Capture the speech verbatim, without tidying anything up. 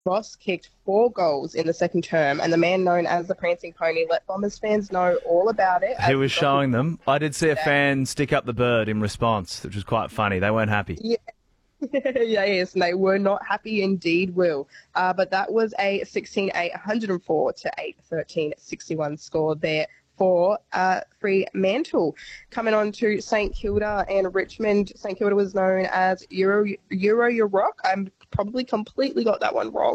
Ross kicked four goals in the second term, and the man known as the Prancing Pony let Bombers fans know all about it He as he was got his showing them. I did see a today. fan stick up the bird in response, which was quite funny. They weren't happy. Yeah, yeah, yes, and they were not happy indeed, Will. Uh, but that was a sixteen eight, one hundred four to eight thirteen sixty-one score there for uh, Fremantle. Coming on to St Kilda and Richmond. St Kilda was known as Euro Euro Your Rock. I'm probably completely got that one wrong.